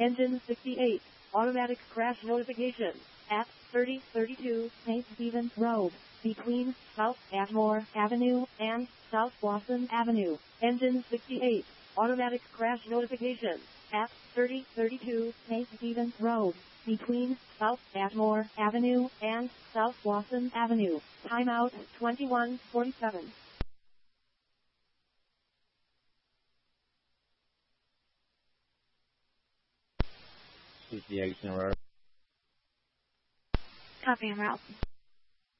Engine 68. Automatic crash notification. At 3032 St. Stephen's Road, between South Ashmore Avenue and South Boston Avenue. Engine 68. Automatic crash notification. At 3032 St. Stephen's Road, between South Ashmore Avenue and South Boston Avenue. Timeout 21:47. CCX en route. Copy en route.